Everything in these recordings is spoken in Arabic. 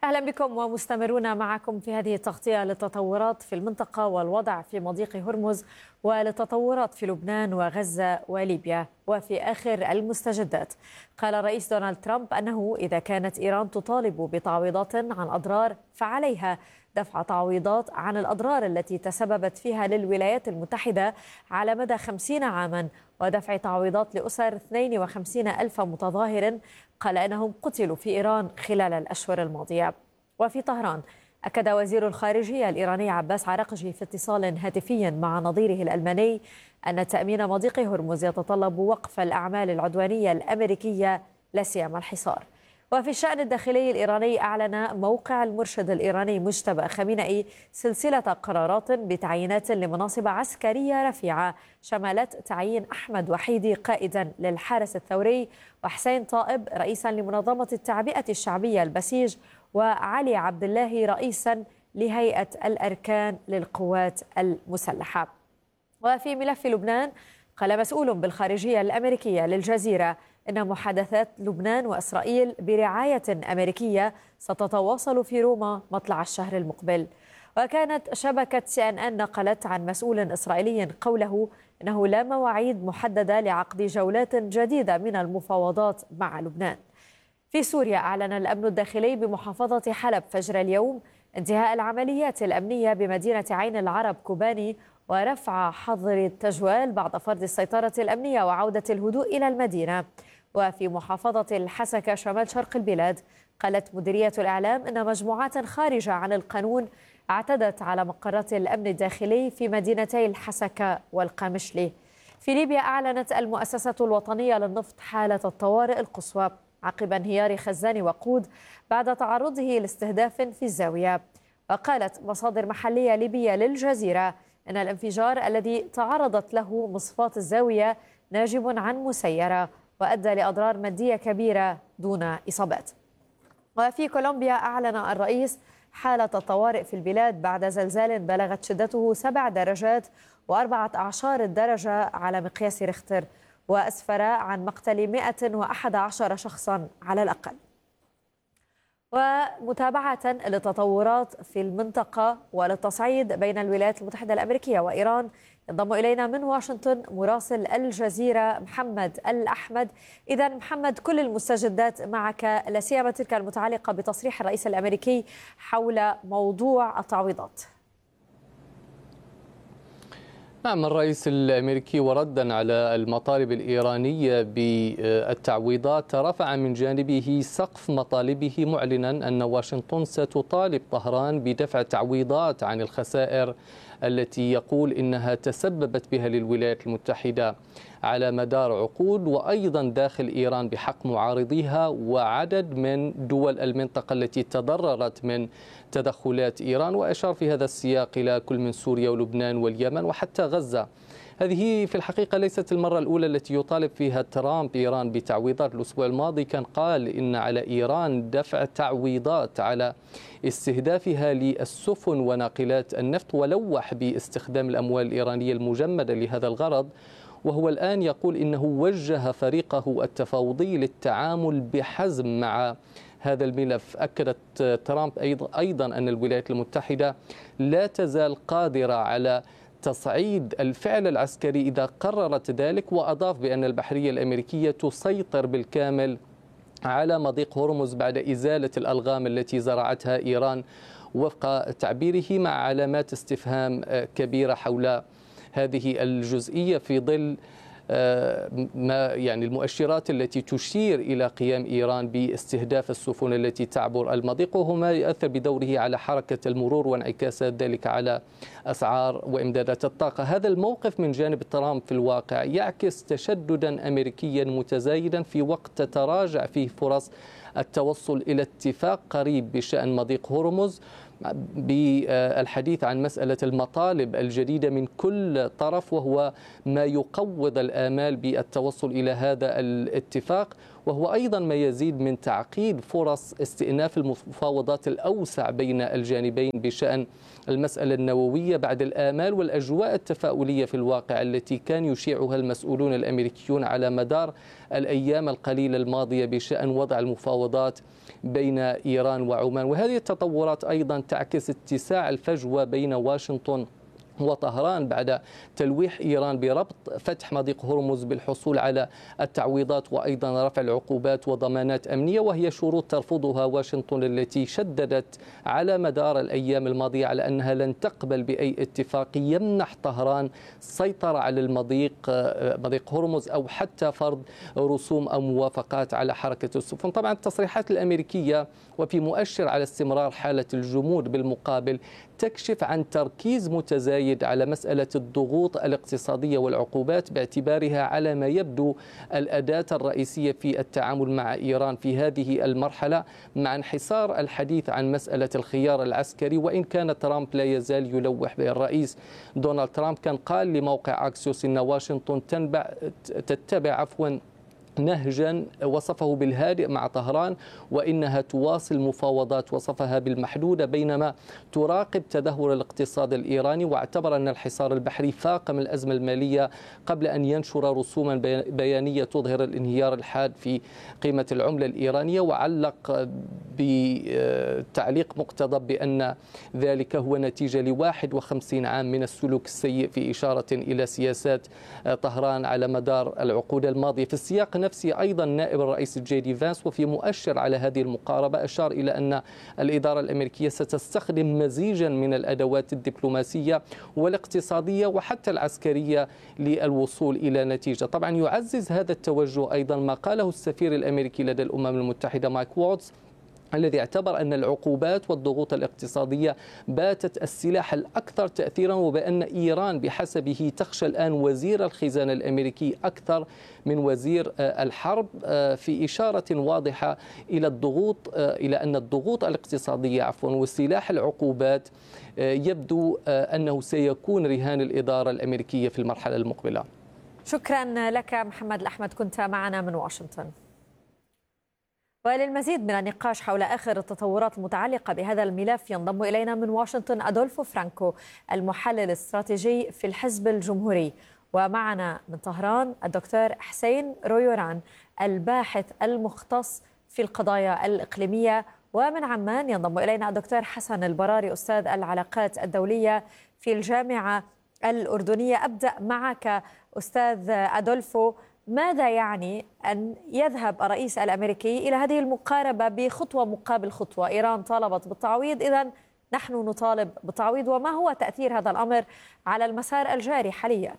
أهلا بكم ومستمرون معكم في هذه التغطية للتطورات في المنطقة والوضع في مضيق هرمز وللتطورات في لبنان وغزة وليبيا. وفي آخر المستجدات قال الرئيس دونالد ترامب أنه إذا كانت إيران تطالب بتعويضات عن أضرار فعليها دفع تعويضات عن الأضرار التي تسببت فيها للولايات المتحدة على مدى 50 عاما ودفع تعويضات لأسر 52 ألف متظاهر قال أنهم قتلوا في إيران خلال الأشهر الماضية. وفي طهران أكد وزير الخارجية الإيراني عباس عراقجي في اتصال هاتفي مع نظيره الألماني أن تأمين مضيق هرمز يتطلب وقف الأعمال العدوانية الأمريكية لا سيما الحصار. وفي الشأن الداخلي الإيراني أعلن موقع المرشد الإيراني مجتبى خامنئي سلسلة قرارات بتعيينات لمناصب عسكرية رفيعة شملت تعيين أحمد وحيدي قائدا للحرس الثوري وحسين طائب رئيسا لمنظمة التعبئة الشعبية البسيج وعلي عبد الله رئيسا لهيئة الأركان للقوات المسلحة. وفي ملف لبنان قال مسؤول بالخارجية الأمريكية للجزيرة إن محادثات لبنان وإسرائيل برعاية أمريكية ستتواصل في روما مطلع الشهر المقبل. وكانت شبكة CNN نقلت عن مسؤول إسرائيلي قوله إنه لا مواعيد محددة لعقد جولات جديدة من المفاوضات مع لبنان. في سوريا أعلن الأمن الداخلي بمحافظة حلب فجر اليوم انتهاء العمليات الأمنية بمدينة عين العرب كوباني ورفع حظر التجوال بعد فرض السيطرة الأمنية وعودة الهدوء إلى المدينة. وفي محافظة الحسكة شمال شرق البلاد قالت مديرية الإعلام أن مجموعات خارجة عن القانون اعتدت على مقرات الأمن الداخلي في مدينتي الحسكة والقامشلي. في ليبيا أعلنت المؤسسة الوطنية للنفط حالة الطوارئ القصوى عقب انهيار خزان وقود بعد تعرضه لاستهداف في الزاوية. وقالت مصادر محلية ليبية للجزيرة أن الانفجار الذي تعرضت له مصفاة الزاوية ناجم عن مسيرة وأدى لأضرار مادية كبيرة دون إصابات. وفي كولومبيا أعلن الرئيس حالة الطوارئ في البلاد بعد زلزال بلغت شدته 7 درجات و14 درجة على مقياس ريختر وأسفر عن مقتل 111 شخصا على الأقل. ومتابعة للتطورات في المنطقة وللتصعيد بين الولايات المتحدة الأمريكية وإيران ينضم إلينا من واشنطن مراسل الجزيرة محمد الأحمد. إذا محمد، كل المستجدات معك لا سيما تلك المتعلقة بتصريح الرئيس الأمريكي حول موضوع التعويضات. نعم، الرئيس الأمريكي وردا على المطالب الإيرانية بالتعويضات رفع من جانبه سقف مطالبه معلنا أن واشنطن ستطالب طهران بدفع تعويضات عن الخسائر التي يقول إنها تسببت بها للولايات المتحدة على مدار عقود، وأيضا داخل إيران بحق معارضيها وعدد من دول المنطقة التي تضررت من تدخلات إيران، وأشار في هذا السياق إلى كل من سوريا ولبنان واليمن وحتى غزة. هذه في الحقيقة ليست المرة الأولى التي يطالب فيها ترامب إيران بتعويضات. الأسبوع الماضي كان قال إن على إيران دفع تعويضات على استهدافها للسفن وناقلات النفط، ولوح باستخدام الأموال الإيرانية المجمدة لهذا الغرض. وهو الآن يقول إنه وجه فريقه التفاوضي للتعامل بحزم مع هذا الملف. أكدت ترامب أيضا أن الولايات المتحدة لا تزال قادرة على تصعيد الفعل العسكري إذا قررت ذلك، وأضاف بأن البحرية الأمريكية تسيطر بالكامل على مضيق هرمز بعد إزالة الألغام التي زرعتها إيران وفق تعبيره، مع علامات استفهام كبيرة حول هذه الجزئية في ظل ما المؤشرات التي تشير إلى قيام إيران باستهداف السفن التي تعبر المضيق، وهو ما يؤثر بدوره على حركة المرور وانعكاسات ذلك على أسعار وإمدادات الطاقة. هذا الموقف من جانب ترامب في الواقع يعكس تشددا أمريكيا متزايدا في وقت تتراجع فيه فرص التوصل إلى اتفاق قريب بشأن مضيق هرمز، بالحديث عن مسألة المطالب الجديدة من كل طرف، وهو ما يقوض الآمال بالتوصل إلى هذا الاتفاق. وهو أيضا ما يزيد من تعقيد فرص استئناف المفاوضات الأوسع بين الجانبين بشأن المسألة النووية بعد الآمال والأجواء التفاؤلية في الواقع التي كان يشيعها المسؤولون الأمريكيون على مدار الأيام القليلة الماضية بشأن وضع المفاوضات بين إيران وعمان. وهذه التطورات أيضا تعكس اتساع الفجوة بين واشنطن وطهران بعد تلويح إيران بربط فتح مضيق هرمز بالحصول على التعويضات وأيضا رفع العقوبات وضمانات أمنية، وهي شروط ترفضها واشنطن التي شددت على مدار الأيام الماضية على أنها لن تقبل بأي اتفاق يمنح طهران السيطرة على مضيق هرمز أو حتى فرض رسوم أو موافقات على حركة السفن. طبعا التصريحات الأمريكية وفي مؤشر على استمرار حالة الجمود بالمقابل تكشف عن تركيز متزايد على مسألة الضغوط الاقتصادية والعقوبات باعتبارها على ما يبدو الأداة الرئيسية في التعامل مع إيران في هذه المرحلة، مع انحسار الحديث عن مسألة الخيار العسكري. وإن كان ترامب لا يزال يلوح به، الرئيس دونالد ترامب كان قال لموقع أكسيوس إن واشنطن تتبع نهجا وصفه بالهادئ مع طهران، وإنها تواصل مفاوضات وصفها بالمحدودة بينما تراقب تدهور الاقتصاد الإيراني، واعتبر أن الحصار البحري فاقم الأزمة المالية قبل أن ينشر رسوما بيانية تظهر الانهيار الحاد في قيمة العملة الإيرانية، وعلق بتعليق مقتضب بأن ذلك هو نتيجة ل51 عام من السلوك السيء، في إشارة إلى سياسات طهران على مدار العقود الماضية. في السياق نفسي أيضا نائب الرئيس جي دي فانس وفي مؤشر على هذه المقاربة أشار إلى أن الإدارة الأمريكية ستستخدم مزيجا من الأدوات الدبلوماسية والاقتصادية وحتى العسكرية للوصول إلى نتيجة. طبعا يعزز هذا التوجه أيضا ما قاله السفير الأمريكي لدى الأمم المتحدة مايك ووتز، الذي اعتبر أن العقوبات والضغوط الاقتصادية باتت السلاح الأكثر تأثيرا، وبأن إيران بحسبه تخشى الآن وزير الخزانة الأمريكي أكثر من وزير الحرب، في إشارة واضحة إلى أن الضغوط الاقتصادية وسلاح العقوبات يبدو أنه سيكون رهان الإدارة الأمريكية في المرحلة المقبلة. شكرا لك محمد الأحمد، كنت معنا من واشنطن. وللمزيد من النقاش حول آخر التطورات المتعلقة بهذا الملف ينضم إلينا من واشنطن أدولفو فرانكو، المحلل الاستراتيجي في الحزب الجمهوري، ومعنا من طهران الدكتور حسين رويوران، الباحث المختص في القضايا الإقليمية، ومن عمان ينضم إلينا الدكتور حسن البراري، أستاذ العلاقات الدولية في الجامعة الأردنية. أبدأ معك أستاذ أدولفو، ماذا يعني أن يذهب الرئيس الأمريكي إلى هذه المقاربة بخطوة مقابل خطوة؟ إيران طالبت بالتعويض، إذن نحن نطالب بالتعويض، وما هو تأثير هذا الأمر على المسار الجاري حاليا؟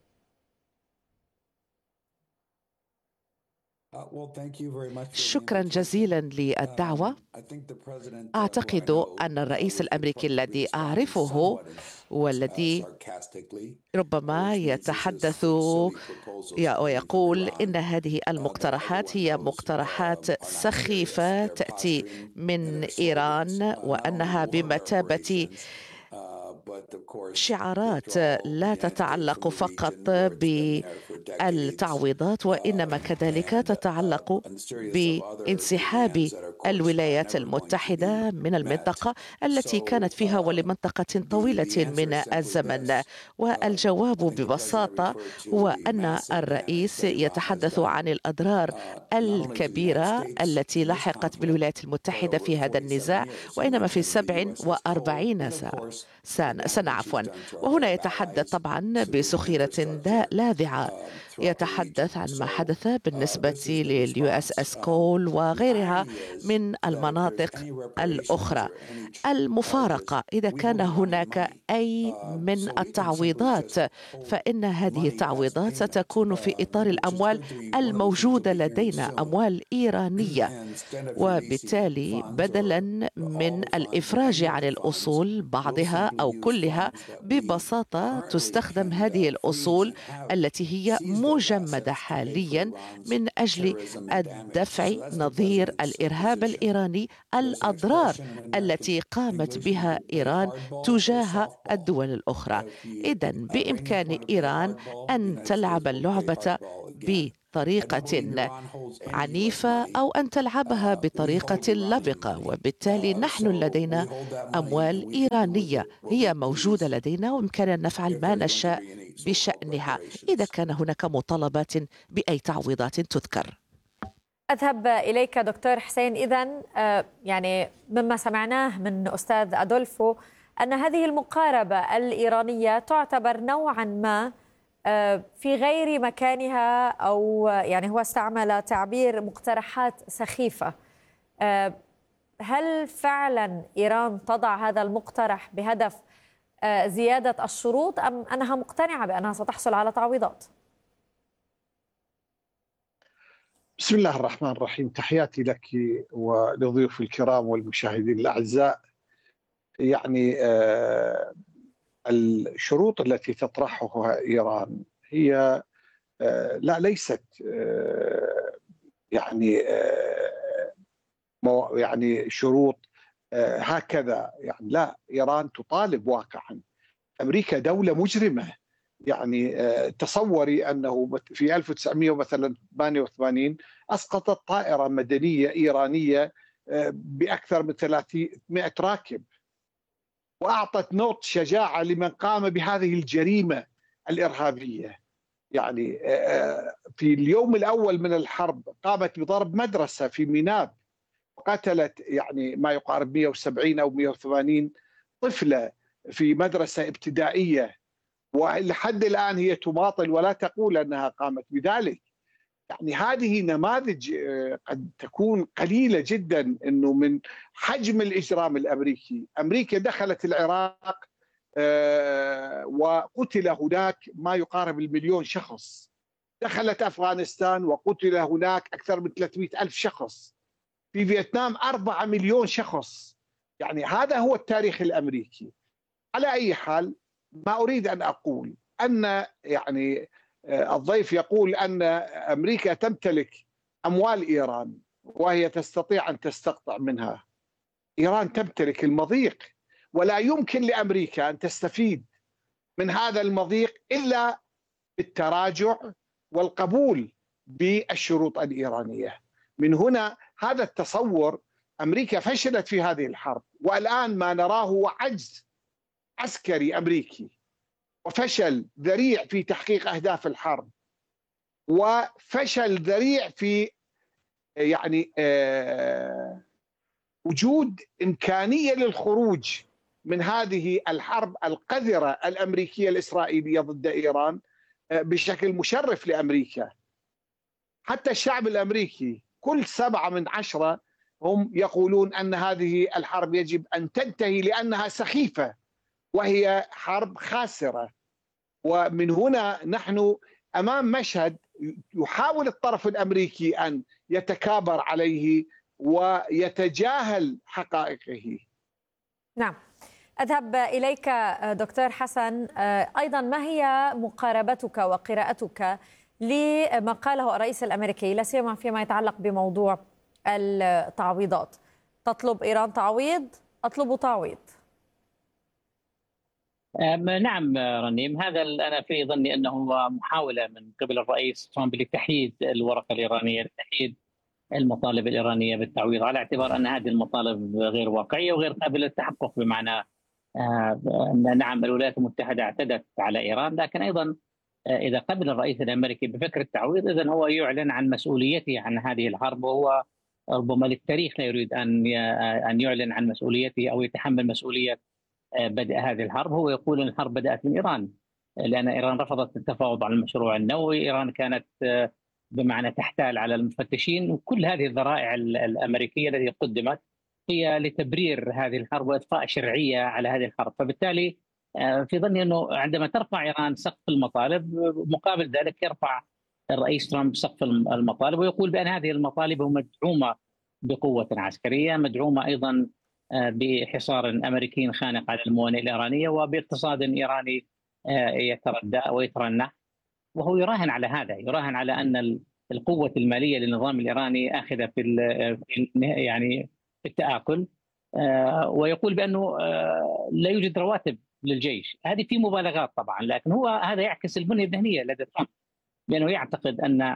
شكرا جزيلا للدعوة. أعتقد أن الرئيس الأمريكي الذي أعرفه والذي ربما يتحدث ويقول إن هذه المقترحات هي مقترحات سخيفة تأتي من إيران، وأنها بمثابة شعارات لا تتعلق فقط بالتعويضات، وإنما كذلك تتعلق بانسحاب الولايات المتحدة من المنطقة التي كانت فيها ولمنطقة طويلة من الزمن. والجواب ببساطة هو أن الرئيس يتحدث عن الأضرار الكبيرة التي لحقت بالولايات المتحدة في هذا النزاع، وإنما في 47 سنة وهنا يتحدث طبعا بسخيرة لاذعة، يتحدث عن ما حدث بالنسبة لليو اس اس كول وغيرها من المناطق الأخرى. المفارقة، إذا كان هناك أي من التعويضات فإن هذه التعويضات ستكون في إطار الأموال الموجودة لدينا، أموال إيرانية، وبالتالي بدلا من الإفراج عن الأصول بعضها أو كلها، ببساطة تستخدم هذه الأصول التي هي مجمدة حاليا من أجل الدفع نظير الإرهاب الإيراني، الأضرار التي قامت بها إيران تجاه الدول الأخرى. إذن بإمكان إيران أن تلعب اللعبة بطريقة عنيفة أو أن تلعبها بطريقة لبقة، وبالتالي نحن لدينا أموال إيرانية هي موجودة لدينا وإمكاننا أن نفعل ما نشاء بشأنها إذا كان هناك مطالبات بأي تعويضات تذكر. أذهب إليك دكتور حسين. إذن يعني مما سمعناه من أستاذ أدولفو أن هذه المقاربة الإيرانية تعتبر نوعا ما في غير مكانها، أو يعني هو استعمل تعبير مقترحات سخيفة. هل فعلا إيران تضع هذا المقترح بهدف زيادة الشروط، أم أنها مقتنعة بأنها ستحصل على تعويضات؟ بسم الله الرحمن الرحيم. تحياتي لك ولضيوف الكرام والمشاهدين الأعزاء. يعني الشروط التي تطرحها إيران هي ليست يعني شروط هكذا. يعني لا، إيران تطالب واقعا. أمريكا دولة مجرمة. يعني تصوري أنه في 1988 أسقطت طائرة مدنية إيرانية بأكثر من 300 راكب، وأعطت نوط شجاعة لمن قام بهذه الجريمة الإرهابية. يعني في اليوم الأول من الحرب قامت بضرب مدرسة في ميناب، وقتلت يعني ما يقارب 170 أو 180 طفلة في مدرسة ابتدائية، ولحد الآن هي تماطل ولا تقول أنها قامت بذلك. يعني هذه نماذج قد تكون قليلة جدا أنه من حجم الإجرام الأمريكي. أمريكا دخلت العراق وقتل هناك ما يقارب 1,000,000 شخص. دخلت أفغانستان وقتل هناك أكثر من 300,000 شخص. في فيتنام 4 مليون شخص. يعني هذا هو التاريخ الأمريكي. على أي حال، ما أريد أن أقول أن يعني الضيف يقول أن أمريكا تمتلك أموال إيران وهي تستطيع أن تستقطع منها. إيران تمتلك المضيق، ولا يمكن لأمريكا أن تستفيد من هذا المضيق إلا بالتراجع والقبول بالشروط الإيرانية. من هنا هذا التصور. أمريكا فشلت في هذه الحرب، والآن ما نراه هو عجز عسكري أمريكي، وفشل ذريع في تحقيق أهداف الحرب، وفشل ذريع في يعني وجود إمكانية للخروج من هذه الحرب القذرة الأمريكية الإسرائيلية ضد إيران بشكل مشرف لأمريكا. حتى الشعب الأمريكي كل 7/10 هم يقولون أن هذه الحرب يجب أن تنتهي لأنها سخيفة وهي حرب خاسرة. ومن هنا نحن أمام مشهد يحاول الطرف الأمريكي أن يتكابر عليه ويتجاهل حقائقه. نعم، أذهب إليك دكتور حسن. أيضا ما هي مقاربتك وقراءتك لما قاله الرئيس الأمريكي، لا سيما فيما يتعلق بموضوع التعويضات؟ تطلب إيران تعويض، أطلب تعويض. نعم رنيم، هذا أنا في ظني أنه محاولة من قبل الرئيس ترامب لتحييد الورقة الإيرانية، لتحييد المطالب الإيرانية بالتعويض، على اعتبار أن هذه المطالب غير واقعية وغير قابلة للتحقق. بمعنى أن نعم الولايات المتحدة اعتدت على إيران، لكن أيضا إذا قبل الرئيس الأمريكي بفكرة التعويض إذن هو يعلن عن مسؤوليته عن هذه الحرب، وهو ربما للتاريخ لا يريد أن يعلن عن مسؤوليته أو يتحمل مسؤولية بدء هذه الحرب. هو يقول أن الحرب بدأت من إيران، لأن إيران رفضت التفاوض على المشروع النووي، إيران كانت بمعنى تحتال على المفتشين، وكل هذه الذرائع الأمريكية التي قدمت هي لتبرير هذه الحرب وإضفاء شرعية على هذه الحرب. فبالتالي في ظني أنه عندما ترفع إيران سقف المطالب، مقابل ذلك يرفع الرئيس ترامب سقف المطالب ويقول بأن هذه المطالب مدعومة بقوة عسكرية، مدعومة أيضا بحصار أمريكي خانق على الموانئ الإيرانية وباقتصاد إيراني يتردى ويترنح. وهو يراهن على هذا، يراهن على أن القوة المالية للنظام الإيراني آخذة في يعني في التآكل، ويقول بأنه لا يوجد رواتب للجيش. هذه في مبالغات طبعا، لكن هو هذا يعكس البنية الذهنية لدى ترامب، لأنه يعتقد أن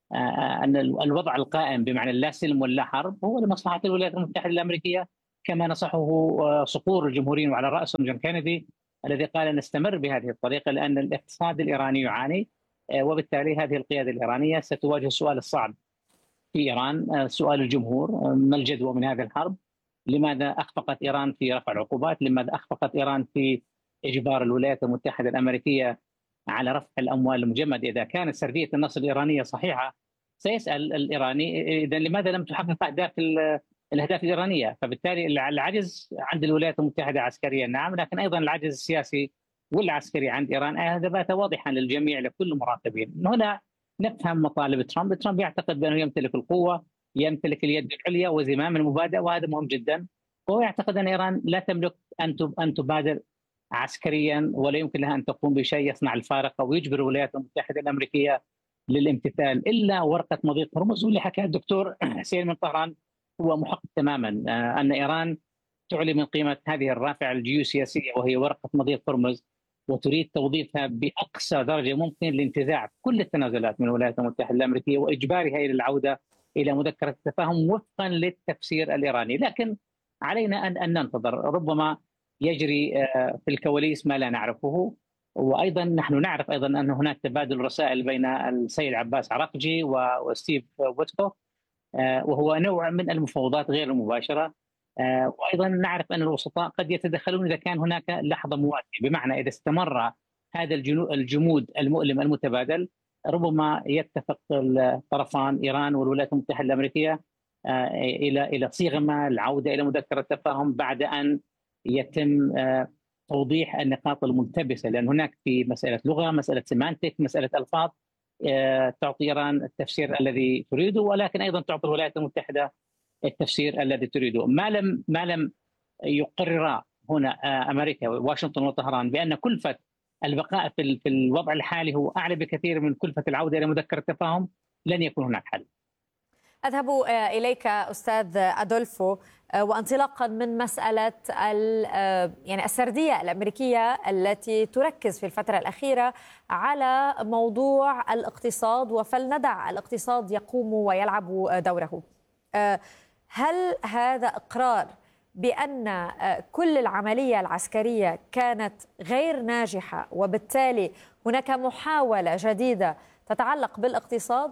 أن الوضع القائم بمعنى لا سلم ولا حرب هو لمصلحة الولايات المتحدة الأمريكية، كما نصحه صقور الجمهوريين وعلى رأسهم جون كينيدي الذي قال نستمر بهذه الطريقة لأن الاقتصاد الإيراني يعاني، وبالتالي هذه القيادة الإيرانية ستواجه السؤال الصعب في إيران، سؤال الجمهور: ما الجدوى من هذه الحرب؟ لماذا أخفقت إيران في رفع العقوبات؟ لماذا أخفقت إيران في إجبار الولايات المتحدة الأمريكية على رفع الأموال المجمدة؟ إذا كانت سردية النصر الإيرانية صحيحة سيسأل الإيراني إذا لماذا لم تحقق الأهداف الإيرانية؟ فبالتالي العجز عند الولايات المتحدة عسكريا نعم، لكن أيضا العجز السياسي والعسكري عند إيران هذا بات واضحا للجميع لكل المراقبين. هنا نفهم مطالب ترامب يعتقد بأنه يمتلك القوة، يمتلك اليد العليا وزمام المبادئ، وهذا مهم جدا. وهو يعتقد أن إيران لا تملك أن تبادر عسكريا، ولا يمكن لها أن تقوم بشيء يصنع الفارق أو يجبر الولايات المتحدة الأمريكية للامتثال إلا ورقة مضيق هرمز. واللي حكاه الدكتور حسين من طهران هو محقق تماما، أن إيران تعلي من قيمة هذه الرافعة الجيوسياسية وهي ورقة مضيق هرمز، وتريد توظيفها بأقصى درجة ممكن لانتزاع كل التنازلات من الولايات المتحدة الأمريكية وإجبارها إلى العودة إلى مذكرة التفاهم وفقا للتفسير الإيراني. لكن علينا أن ننتظر، ربما يجري في الكواليس ما لا نعرفه. وأيضا نحن نعرف أيضا أن هناك تبادل رسائل بين السيد عباس عراقجي وستيف ويتكوف، وهو نوع من المفاوضات غير المباشرة. وأيضا نعرف أن الوسطاء قد يتدخلون إذا كان هناك لحظة مواتية، بمعنى إذا استمر هذا الجمود المؤلم المتبادل ربما يتفق الطرفان إيران والولايات المتحدة الأمريكية إلى صيغة ما العودة إلى مذكرة التفاهم بعد أن يتم توضيح النقاط الملتبسة، لأن هناك في مسألة لغة، مسألة سيمانتيك، مسألة ألفاظ تعطي إيران التفسير الذي تريده، ولكن أيضا تعطي الولايات المتحدة التفسير الذي تريده. ما لم يقرر هنا أمريكا وواشنطن وطهران بأن كلفة البقاء في الوضع الحالي هو أعلى بكثير من كلفة العودة إلى مذكرة التفاهم، لن يكون هناك حل. أذهب إليك أستاذ أدولفو، وانطلاقا من مسألة يعني السردية الأمريكية التي تركز في الفترة الأخيرة على موضوع الاقتصاد، وفلندع الاقتصاد يقوم ويلعب دوره. هل هذا إقرار بأن كل العملية العسكرية كانت غير ناجحة وبالتالي هناك محاولة جديدة تتعلق بالاقتصاد؟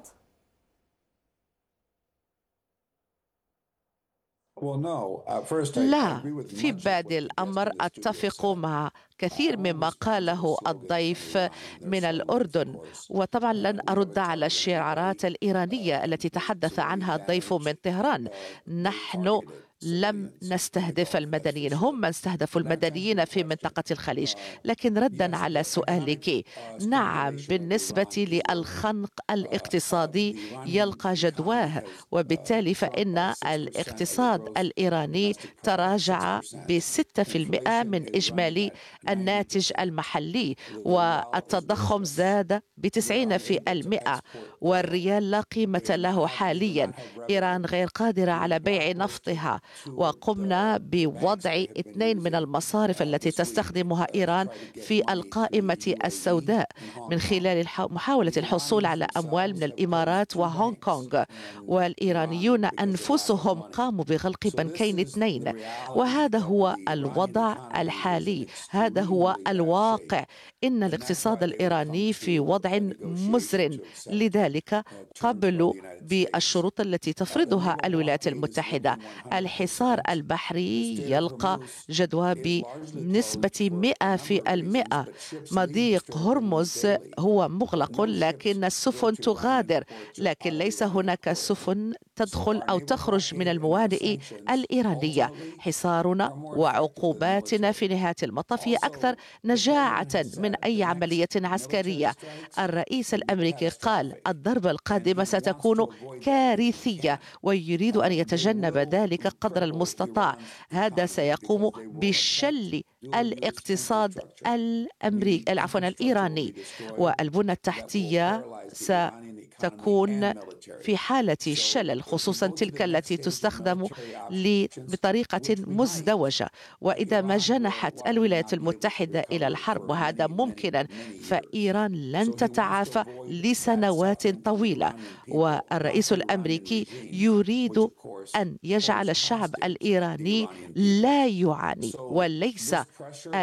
لا، في بادئ الأمر أتفق مع كثير مما قاله الضيف من الأردن، وطبعا لن أرد على الشعارات الإيرانية التي تحدث عنها الضيف من طهران. نحن لم نستهدف المدنيين، هم من استهدفوا المدنيين في منطقة الخليج. لكن ردا على سؤالك، نعم، بالنسبة للخنق الاقتصادي يلقى جدواه، وبالتالي فإن الاقتصاد الإيراني تراجع ب6% من إجمالي الناتج المحلي، والتضخم زاد ب90%، والريال لا قيمة له حاليا. إيران غير قادرة على بيع نفطها، وقمنا بوضع 2 من المصارف التي تستخدمها إيران في القائمة السوداء من خلال محاولة الحصول على أموال من الإمارات وهونغ كونغ، والإيرانيون أنفسهم قاموا بغلق بنكين 2. وهذا هو الوضع الحالي، هذا هو الواقع. إن الاقتصاد الإيراني في وضع مزر، لذلك قبلوا بالشروط التي تفرضها الولايات المتحدة. الحصار البحري يلقى جدوى بنسبة 100%. مضيق هرمز هو مغلق، لكن السفن تغادر، لكن ليس هناك سفن تدخل أو تخرج من الموانئ الإيرانية. حصارنا وعقوباتنا في نهاية المطاف هي أكثر نجاعة من أي عملية عسكرية. الرئيس الأمريكي قال الضربة القادمة ستكون كارثية، ويريد أن يتجنب ذلك قدر المستطاع. هذا سيقوم بشل الاقتصاد الإيراني، والبنى التحتية ستكون في حالة شلل، خصوصا تلك التي تستخدم بطريقة مزدوجة. وإذا ما جنحت الولايات المتحدة إلى الحرب وهذا ممكنا، فإيران لن تتعافى لسنوات طويلة. والرئيس الأمريكي يريد أن يجعل الشعب الإيراني لا يعاني وليس